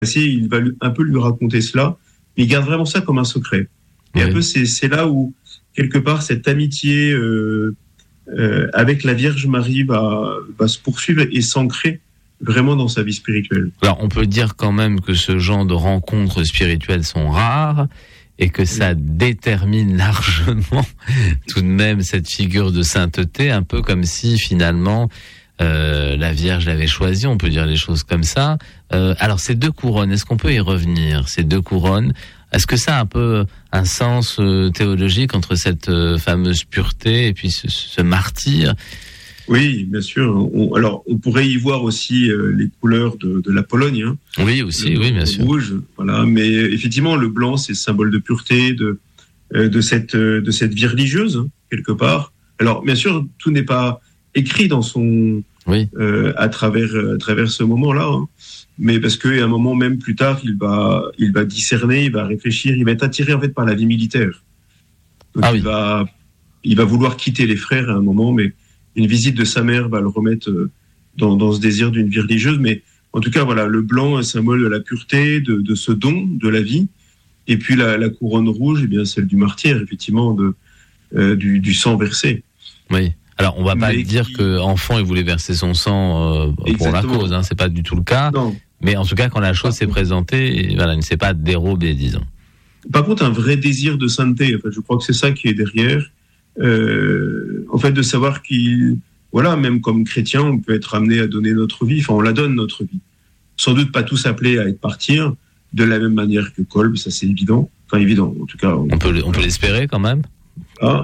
il va un peu lui raconter cela, mais il garde vraiment ça comme un secret. Et un peu, c'est là où, quelque part, cette amitié avec la Vierge Marie va se poursuivre et s'ancrer vraiment dans sa vie spirituelle. Alors, on peut dire quand même que ce genre de rencontres spirituelles sont rares et que ça détermine largement tout de même cette figure de sainteté, un peu comme si finalement la Vierge l'avait choisi, on peut dire les choses comme ça. Alors, ces 2 couronnes, est-ce qu'on peut y revenir, ces 2 couronnes? Est-ce que ça a un peu un sens théologique entre cette fameuse pureté et puis ce martyre? Oui, bien sûr. On pourrait y voir aussi les couleurs de la Pologne. Hein. Oui, aussi, oui, bien sûr. Rouge, voilà. Mais effectivement, le blanc, c'est le symbole de pureté de cette vie religieuse, hein, quelque part. Alors, bien sûr, tout n'est pas écrit dans son à travers ce moment-là, hein. Mais parce qu'à un moment même plus tard, il va discerner, il va réfléchir, il va être attiré en fait par la vie militaire. Donc il va vouloir quitter les frères à un moment, mais une visite de sa mère va le remettre dans ce désir d'une vie religieuse. Mais en tout cas, voilà, le blanc est un symbole de la pureté, de ce don de la vie. Et puis la couronne rouge, eh bien celle du martyr, effectivement, du sang versé. Oui. Alors, on va pas dire que enfant il voulait verser son sang pour la cause, hein, c'est pas du tout le cas. Non. Mais en tout cas, quand la chose s'est présentée, voilà, il ne s'est pas dérobé, disons. Par contre, un vrai désir de sainteté. En fait, je crois que c'est ça qui est derrière. En fait, de savoir même comme chrétien, on peut être amené à donner notre vie. Enfin, on la donne notre vie. Sans doute pas tous appelés à être martyrs de la même manière que Kolb, ça c'est évident. Enfin, évident, en tout cas. On peut l'espérer quand même. En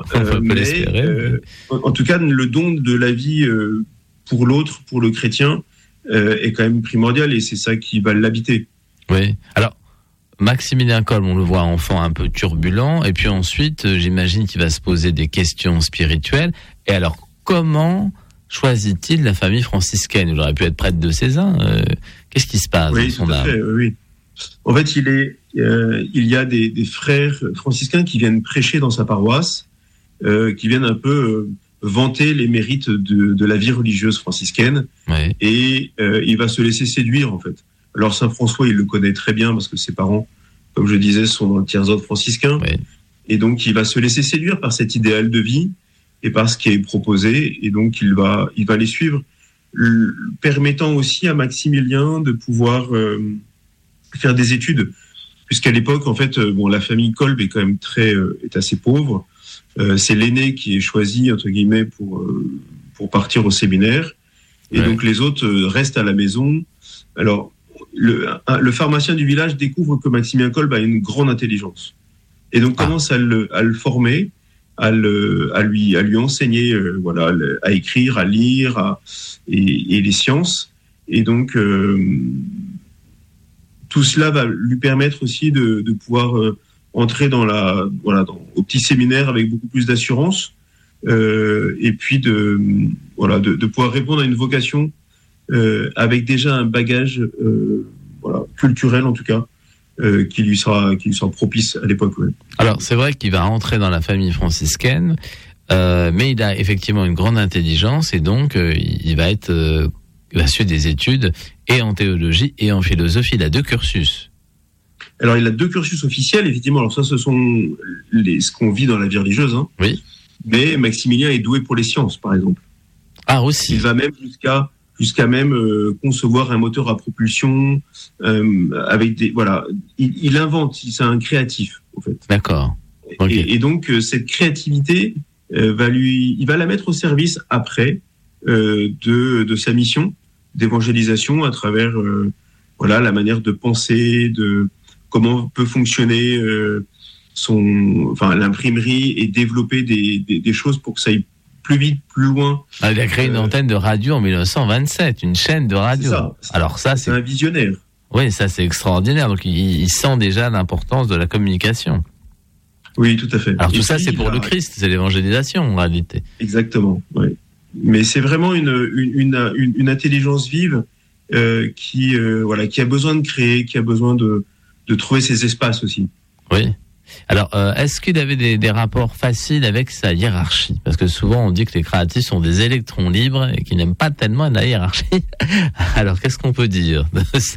tout cas, le don de la vie pour l'autre, pour le chrétien, est quand même primordial et c'est ça qui va l'habiter. Oui. Alors, Maximilien Kolb, on le voit enfant un peu turbulent, et puis ensuite, j'imagine qu'il va se poser des questions spirituelles. Et alors, comment choisit-il la famille franciscaine? Il aurait pu être prêtre de Cézanne. Qu'est-ce qui se passe dans son âme? Oui. En fait, il y a des frères franciscains qui viennent prêcher dans sa paroisse, qui viennent un peu vanter les mérites de la vie religieuse franciscaine. Ouais. Et il va se laisser séduire, en fait. Alors, Saint François, il le connaît très bien parce que ses parents, comme je disais, sont dans le tiers-ordre franciscain. Ouais. Et donc, il va se laisser séduire par cet idéal de vie et par ce qui est proposé. Et donc, il va les suivre, permettant aussi à Maximilien de pouvoir faire des études. Puisqu'à l'époque, en fait, la famille Kolb est quand même est assez pauvre. C'est l'aîné qui est choisi, entre guillemets, pour partir au séminaire. Et donc, les autres restent à la maison. Alors, le pharmacien du village découvre que Maximilien Kolb a une grande intelligence. Et donc, commence à le former, à lui enseigner, à écrire, à lire, et les sciences. Et donc, tout cela va lui permettre aussi de pouvoir entrer au petit séminaire avec beaucoup plus d'assurance, et puis de pouvoir répondre à une vocation avec déjà un bagage culturel en tout cas qui lui sera propice à l'époque. Ouais. Alors c'est vrai qu'il va rentrer dans la famille franciscaine, mais il a effectivement une grande intelligence et donc il va suivre des études et en théologie et en philosophie. Il a 2 cursus. Alors, il a 2 cursus officiels, effectivement. Alors ça, ce sont ce qu'on vit dans la vie religieuse. Hein. Oui. Mais Maximilien est doué pour les sciences, par exemple. Ah, aussi. Il va même jusqu'à concevoir un moteur à propulsion avec des... Voilà. Il invente, c'est un créatif, en fait. D'accord. Okay. Et donc, cette créativité, il va la mettre au service, après, de sa mission d'évangélisation à travers la manière de penser, de comment peut fonctionner l'imprimerie et développer des choses pour que ça aille plus vite, plus loin. Ah, il a créé une antenne de radio en 1927, une chaîne de radio. Alors ça, c'est un visionnaire. Oui, ça c'est extraordinaire. Donc il sent déjà l'importance de la communication. Oui, tout à fait. Alors tout ça, c'est pour le Christ, c'est l'évangélisation en réalité. Exactement, oui. Mais c'est vraiment une intelligence vive qui a besoin de créer, qui a besoin de trouver ses espaces aussi. Oui. Alors, est-ce qu'il avait des rapports faciles avec sa hiérarchie? Parce que souvent, on dit que les créatifs sont des électrons libres et qu'ils n'aiment pas tellement la hiérarchie. Alors, qu'est-ce qu'on peut dire de ça?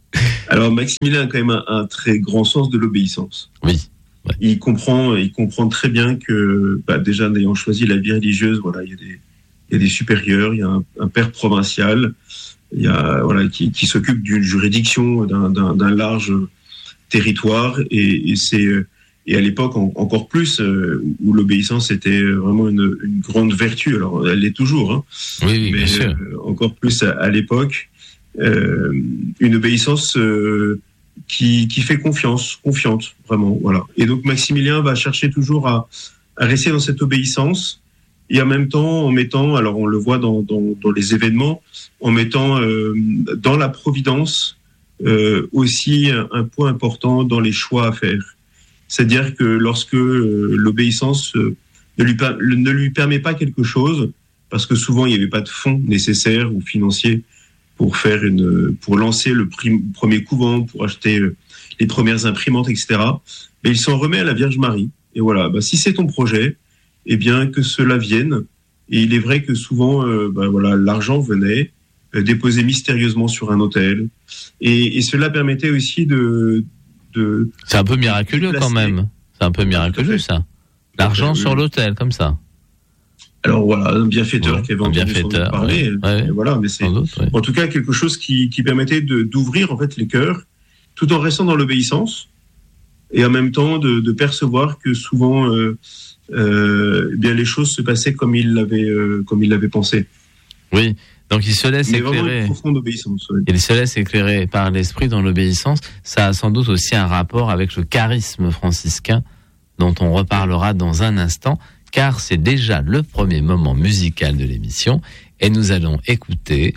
Alors Maximilien a quand même un très grand sens de l'obéissance. Oui. Ouais. Il comprend très bien que, déjà n'ayant choisi la vie religieuse, voilà, il y a des supérieurs, il y a un père provincial, il y a qui s'occupe d'une juridiction d'un large territoire et à l'époque encore plus où l'obéissance était vraiment une grande vertu. Alors elle l'est toujours, hein, oui, mais bien sûr. Encore plus à l'époque, une obéissance qui fait confiante, vraiment, voilà. Et donc Maximilien va chercher toujours à rester dans cette obéissance et en même temps en mettant, alors on le voit dans les événements, en mettant dans la providence aussi un point important dans les choix à faire. C'est-à-dire que lorsque l'obéissance ne lui permet pas quelque chose, parce que souvent il n'y avait pas de fonds nécessaires ou financiers pour lancer le premier couvent, pour acheter les premières imprimantes, etc. Mais il s'en remet à la Vierge Marie. Et voilà, si c'est ton projet, eh bien que cela vienne. Et il est vrai que souvent, l'argent venait déposer mystérieusement sur un autel, et cela permettait aussi de c'est un peu miraculeux quand même. C'est un peu miraculeux ça. L'argent sur l'autel comme ça. Alors voilà, un bienfaiteur qui avait entendu parler. Ouais. Et voilà, mais c'est en tout cas quelque chose qui permettait d'ouvrir en fait les cœurs, tout en restant dans l'obéissance, et en même temps de percevoir que souvent, bien les choses se passaient comme il l'avait pensé. Oui. Donc il se laisse éclairer. Une profonde obéissance. Oui. Il se laisse éclairer par l'esprit dans l'obéissance. Ça a sans doute aussi un rapport avec le charisme franciscain, dont on reparlera dans un instant, car c'est déjà le premier moment musical de l'émission, et nous allons écouter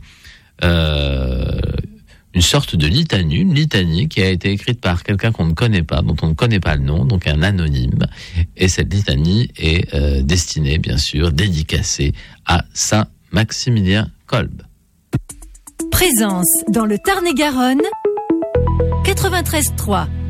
une sorte de litanie, une litanie qui a été écrite par quelqu'un qu'on ne connaît pas, dont on ne connaît pas le nom, donc un anonyme, et cette litanie est destinée, bien sûr, dédicacée à Saint Maximilien Kolb. Présence dans le Tarn-et-Garonne, 93.3.